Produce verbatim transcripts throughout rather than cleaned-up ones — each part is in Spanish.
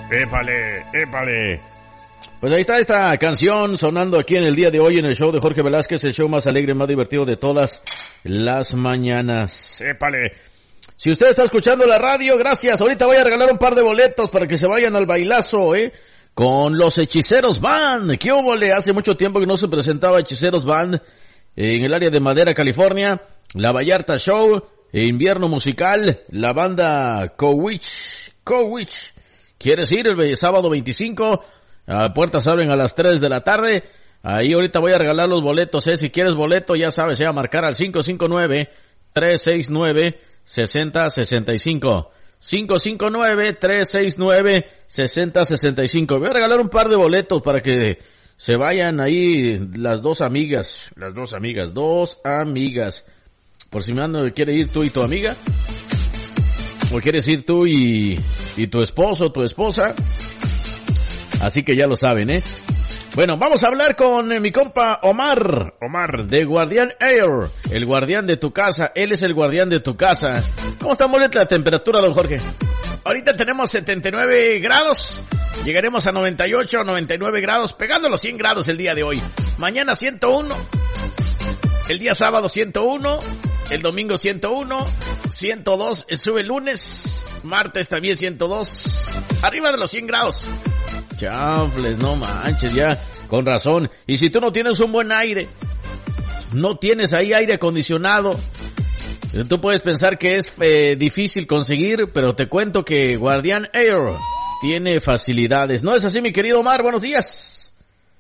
épale, épale. Pues ahí está esta canción sonando aquí en el día de hoy en el show de Jorge Velázquez, el show más alegre, más divertido de todas las mañanas. Épale. Si usted está escuchando la radio, gracias. Ahorita voy a regalar un par de boletos para que se vayan al bailazo, ¿eh? Con los Hechiceros Band. ¿Qué óvole? Hace mucho tiempo que no se presentaba Hechiceros Band en el área de Madera, California. La Vallarta Show, Invierno Musical, la banda Cowitch. Cowitch. ¿Quieres ir el sábado veinticinco? Las puertas abren a las tres de la tarde. Ahí ahorita voy a regalar los boletos, ¿eh? Si quieres boleto, ya sabes, ya marcar al cinco cinco nueve, tres seis nueve, seis cero seis cinco. cinco cinco nueve, tres seis nueve, seis cero seis cinco. Voy a regalar un par de boletos para que se vayan ahí las dos amigas. Las dos amigas, dos amigas. Por si me ando, ¿quiere ir tú y tu amiga? ¿O quieres ir tú y, y tu esposo, tu esposa? Así que ya lo saben, ¿eh? Bueno, vamos a hablar con eh, mi compa Omar. Omar, de Guardián Air, el guardián de tu casa. Él es el guardián de tu casa. ¿Cómo está molesta la temperatura, don Jorge? Ahorita tenemos setenta y nueve grados. Llegaremos a noventa y ocho, noventa y nueve grados, pegando los cien grados el día de hoy. Mañana ciento uno. El día sábado ciento uno. El domingo ciento uno. ciento dos. Sube el lunes. Martes también ciento dos. Arriba de los cien grados. Chanfles, no manches, ya, con razón. Y si tú no tienes un buen aire, no tienes ahí aire acondicionado, tú puedes pensar que es eh, difícil conseguir, pero te cuento que Guardián Air tiene facilidades. ¿No es así, mi querido Omar? Buenos días.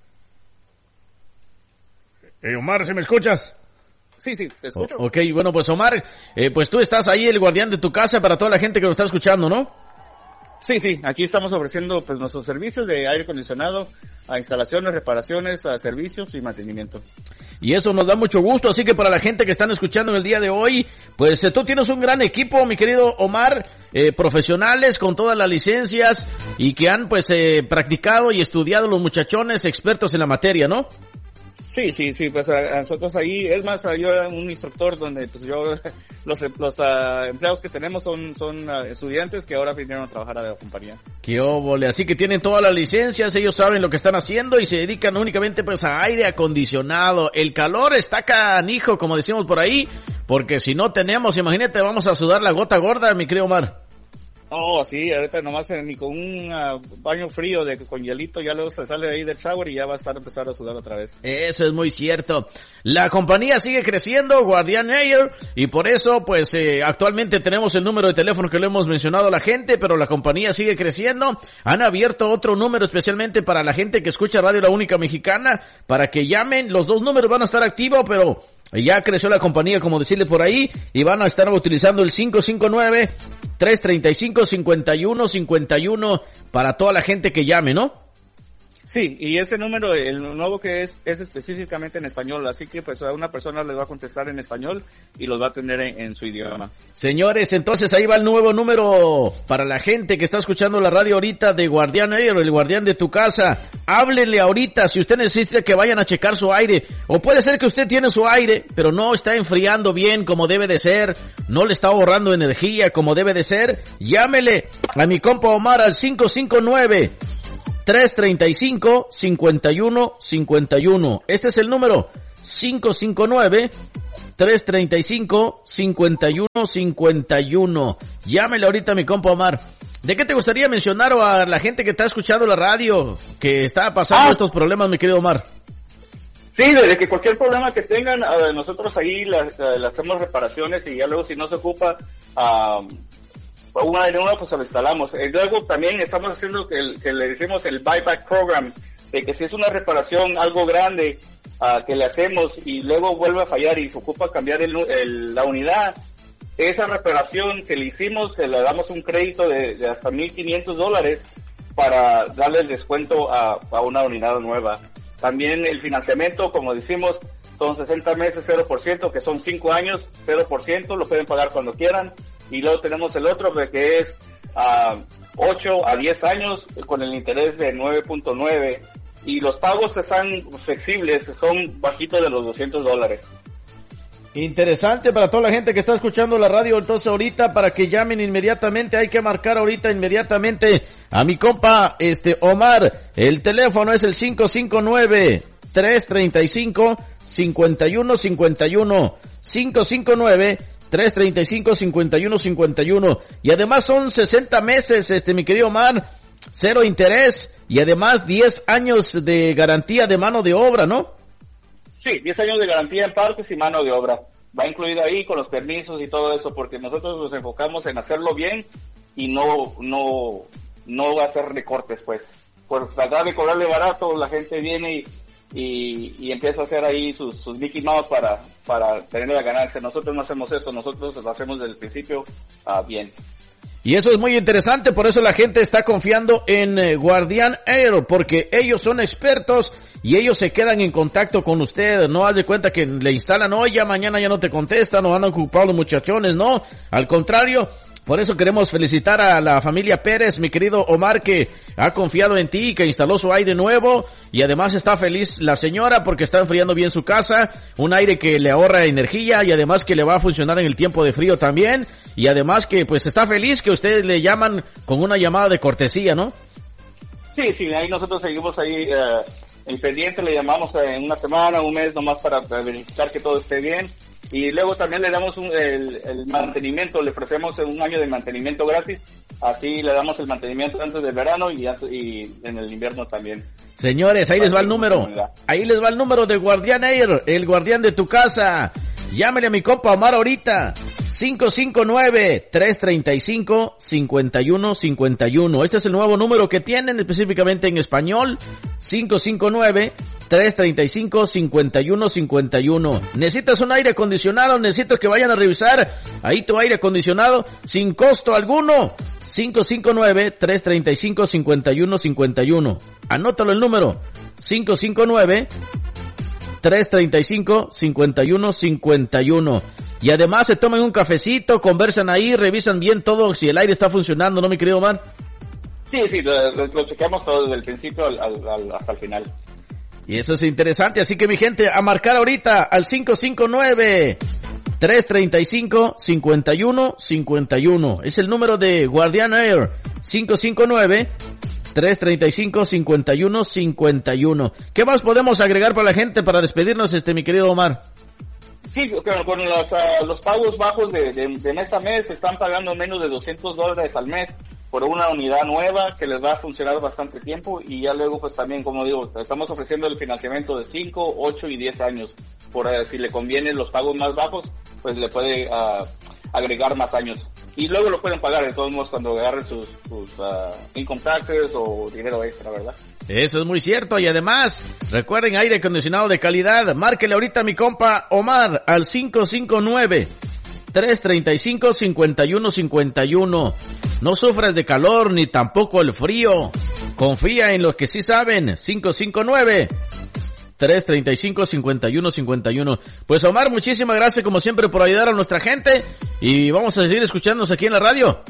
Eh, Omar, ¿sí me escuchas? Sí, sí, te escucho. O- ok, bueno, pues Omar, eh, pues tú estás ahí, el guardián de tu casa, para toda la gente que lo está escuchando, ¿no? Sí, sí, aquí estamos ofreciendo pues nuestros servicios de aire acondicionado, a instalaciones, reparaciones, a servicios y mantenimiento. Y eso nos da mucho gusto, así que para la gente que están escuchando en el día de hoy, pues eh, tú tienes un gran equipo, mi querido Omar, eh, profesionales con todas las licencias y que han pues eh, practicado y estudiado los muchachones expertos en la materia, ¿no? Sí, sí, sí, pues a, a nosotros ahí, es más, yo era un instructor donde pues yo, los, los uh, empleados que tenemos son, son uh, estudiantes que ahora vinieron a trabajar a la compañía. Qué óvole, así que tienen todas las licencias, ellos saben lo que están haciendo y se dedican únicamente pues a aire acondicionado. El calor está canijo, como decimos por ahí, porque si no tenemos, imagínate, vamos a sudar la gota gorda, mi querido Omar. Oh, sí, ahorita nomás eh, ni con un uh, baño frío de con hielito ya luego se sale de ahí del shower y ya va a estar a empezar a sudar otra vez. Eso es muy cierto. La compañía sigue creciendo, Guardián Air, y por eso pues eh, actualmente tenemos el número de teléfono que le hemos mencionado a la gente, pero la compañía sigue creciendo. Han abierto otro número especialmente para la gente que escucha Radio La Única Mexicana, para que llamen. Los dos números van a estar activos, pero ya creció la compañía, como decirle por ahí, y van a estar utilizando el cinco cinco nueve, tres tres cinco, cinco uno cinco uno para toda la gente que llame, ¿no? Sí, y ese número, el nuevo que es, es específicamente en español, así que pues a una persona les va a contestar en español y los va a tener en, en su idioma. Señores, entonces ahí va el nuevo número para la gente que está escuchando la radio ahorita de Guardián Air, el guardián de tu casa. Háblenle ahorita si usted necesita que vayan a checar su aire, o puede ser que usted tiene su aire, pero no está enfriando bien como debe de ser, no le está ahorrando energía como debe de ser. Llámele a mi compa Omar al cinco cinco nueve, tres tres cinco, cinco uno cinco uno. Este es el número, cinco cinco nueve, tres tres cinco, cinco uno cinco uno. Llámele ahorita a mi compa Omar. ¿De qué te gustaría mencionar a la gente que está escuchando la radio, que está pasando ah. estos problemas, mi querido Omar? Sí, desde que cualquier problema que tengan, uh, nosotros ahí le uh, hacemos reparaciones y ya luego si no se ocupa uh, una de una, pues lo instalamos. Y luego también estamos haciendo que, el, que le decimos el buyback program, de que si es una reparación algo grande uh, que le hacemos y luego vuelve a fallar y se ocupa cambiar el, el, la unidad, esa reparación que le hicimos, le damos un crédito de, de hasta mil quinientos dólares para darle el descuento a, a una unidad nueva. También el financiamiento, como decimos, son sesenta meses, cero por ciento, que son cinco años, cero por ciento, lo pueden pagar cuando quieran. Y luego tenemos el otro, que es uh, ocho a diez años, con el interés de nueve punto nueve. Y los pagos están flexibles, son bajitos de los doscientos dólares. Interesante para toda la gente que está escuchando la radio, entonces ahorita para que llamen inmediatamente, hay que marcar ahorita inmediatamente a mi compa este Omar. El teléfono es el cinco cinco nueve, tres tres cinco, cinco uno cinco uno, cinco cinco nueve, tres tres cinco, cinco uno cinco uno, y además son sesenta meses, este mi querido Omar, cero interés, y además diez años de garantía de mano de obra, ¿no? Sí, diez años de garantía en partes y mano de obra. Va incluido ahí con los permisos y todo eso, porque nosotros nos enfocamos en hacerlo bien y no no no hacer recortes, pues. Por tratar de cobrarle barato, la gente viene y, y, y empieza a hacer ahí sus, sus Mickey Mouse para, para tener la ganancia. Nosotros no hacemos eso, nosotros lo hacemos desde el principio uh, bien. Y eso es muy interesante, por eso la gente está confiando en eh, Guardian Air, porque ellos son expertos y ellos se quedan en contacto con usted. No haz de cuenta que le instalan, hoy ya mañana ya no te contestan, no andan ocupados los muchachones, no, al contrario. Por eso queremos felicitar a la familia Pérez, mi querido Omar, que ha confiado en ti, que instaló su aire nuevo, y además está feliz la señora porque está enfriando bien su casa, un aire que le ahorra energía y además que le va a funcionar en el tiempo de frío también, y además que pues está feliz que ustedes le llaman con una llamada de cortesía, ¿no? Sí, sí, ahí nosotros seguimos ahí eh, en pendiente, le llamamos en una semana, un mes nomás para, para verificar que todo esté bien. Y luego también le damos un, el, el mantenimiento, le ofrecemos un año de mantenimiento gratis, así le damos el mantenimiento antes del verano y, y en el invierno también. Señores, ahí les va el número, ahí les va el número de Guardian Air, el guardián de tu casa. Llámele a mi compa Omar ahorita, cinco cinco nueve, tres tres cinco, cinco uno cinco uno. Este es el nuevo número que tienen específicamente en español, cinco cinco nueve, tres tres cinco, cinco uno cinco uno. ¿Necesitas un aire acondicionado? ¿Necesitas que vayan a revisar ahí tu aire acondicionado sin costo alguno? cinco cinco nueve, tres tres cinco, cinco uno cinco uno. Anótalo el número, cinco cinco nueve, tres tres cinco, cinco uno cinco uno. Y además se toman un cafecito, conversan ahí, revisan bien todo, si el aire está funcionando, ¿no, mi querido Omar? Sí, sí, lo, lo chequeamos todo desde el principio al, al, al, hasta el final. Y eso es interesante, así que mi gente, a marcar ahorita al cinco cinco nueve, tres tres cinco, cinco uno cinco uno. Es el número de Guardian Air, cinco cinco nueve, tres tres cinco, cinco uno cinco uno. ¿Qué más podemos agregar para la gente para despedirnos, este mi querido Omar? Sí, con, con los, uh, los pagos bajos de, de, de mes a mes, están pagando menos de doscientos dólares al mes por una unidad nueva que les va a funcionar bastante tiempo, y ya luego pues también, como digo, estamos ofreciendo el financiamiento de cinco, ocho y diez años. Por uh, si le convienen los pagos más bajos, pues le puede uh, agregar más años. Y luego lo pueden pagar de todos modos cuando agarren sus, sus uh, income taxes o dinero extra, ¿verdad? Eso es muy cierto, y además, recuerden, aire acondicionado de calidad. Márquele ahorita a mi compa Omar al cinco cinco nueve, tres tres cinco, cinco uno cinco uno. No sufras de calor ni tampoco el frío. Confía en los que sí saben. cinco cinco nueve, tres tres cinco, cinco uno cinco uno. Pues Omar, muchísimas gracias como siempre por ayudar a nuestra gente, y vamos a seguir escuchándonos aquí en la radio.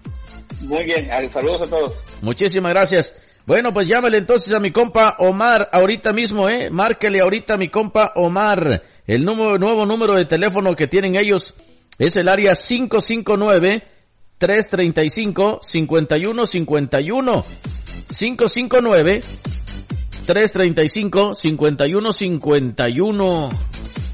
Muy bien, saludos a todos. Muchísimas gracias. Bueno, pues llámale entonces a mi compa Omar ahorita mismo, eh. Márquele ahorita a mi compa Omar. El número, nuevo número de teléfono que tienen ellos es el área cinco cinco nueve, tres tres cinco, cinco uno cinco uno. cinco cinco nueve, tres tres cinco, cinco uno cinco uno.